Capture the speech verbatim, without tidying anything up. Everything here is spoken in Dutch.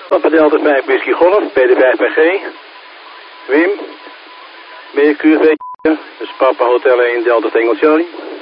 Papa Delta vijf Whisky Golf, B D vijf G. Wim, ben je Q V? Dus Papa Hotel één Delta Tango Charlie.